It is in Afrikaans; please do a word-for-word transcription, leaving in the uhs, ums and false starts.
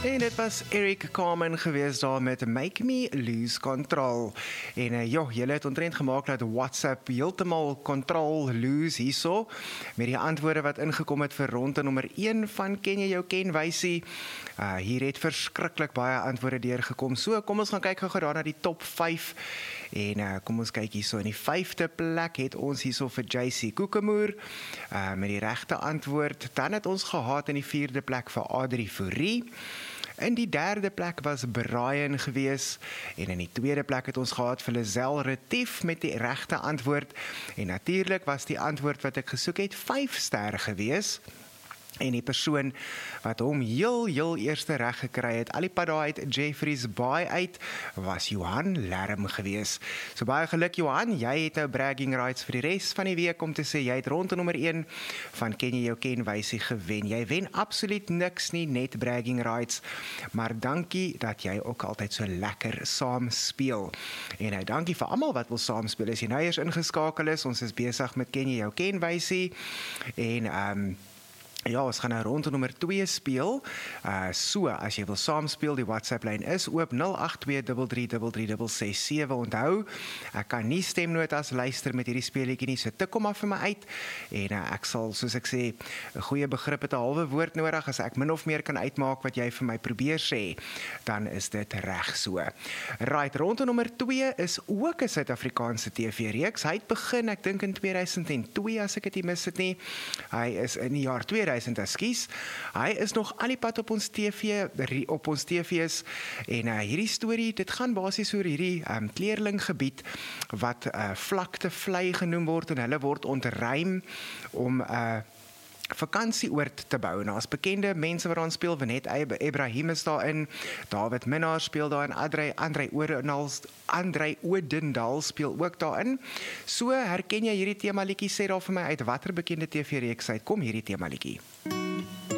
En dit was Eric Carmen geweest daar met Make Me Lose Control. En uh, ja, julle het ontrent gemaak dat WhatsApp heeltemal control lose hierso, met die antwoorde wat ingekom het vir ronde nommer een van Ken jy jou kenwysie. Uh, hier het verskriklik baie antwoorde deurgekom. So, kom ons gaan kyk gou daar na die top vyf. En uh, kom ons kyk hierso, in die vyfde plek het ons hierso vir J C Kokemoer, uh, met die regte antwoord. Dan het ons gehad in die vierde plek vir Adrie Fourie. In die derde plek was Brian gewees, en in die tweede plek het ons gehad vir Lizelle Retief met die regte antwoord, en natuurlik was die antwoord wat ek gesoek het vyf ster gewees, en die persoon wat hom heel, heel eerste reg gekry het, al die pad daar uit Jeffreys Bay uit, was Johan Lerm gewees. So baie geluk Johan, jy het nou bragging rights vir die res van die week om te sê, jy het ronde nommer een van Ken jy jou kenwysie gewen. Jy wen absoluut niks nie, net bragging rights, maar dankie dat jy ook altyd so lekker saam speel. En nou dankie vir almal wat wil saam speel, as jy nou eers ingeskakel is, ons is besig met Ken jy jou kenwysie, en um, ja, ons gaan nou ronde nommer twee speel. Uh, so, as jy wil saamspeel, die WhatsApp-lyn is oop nul agt twee drie drie drie drie ses ses sewe. Onthou, ek kan nie stemnotas luister met hierdie speletjie nie, so tik hom af vir my uit. En uh, ek sal, soos ek sê, 'n goeie begrip het 'n halwe woord nodig. As ek min of meer kan uitmaak wat jy vir my probeer sê, dan is dit reg so. Right, ronde nommer twee is ook 'n Suid-Afrikaanse T V-reeks. Hy het begin, ek dink in twee duisend twee, as ek dit nie mis het nie. Hy is in die jaar tweeduisend, Ekskuus. Hy is nog al die pad op ons T V, op ons T V's, en uh, hierdie storie, dit gaan basies oor hierdie um, kleerlinggebied wat uh, vlakte vlei genoem word, en hulle word ontruim om uh, vakansieoord te bou. Nou, as bekende mense wat daar speel, Vanet Ebrahim is daarin, David Minnaar speel daarin, Andrei Andrei Odendaal Andrei Odendaal speel ook daarin. So, herken jy hierdie tema liedjie, sê daar vir my uit watter bekende T V-reeks uit kom hierdie tema liedjie?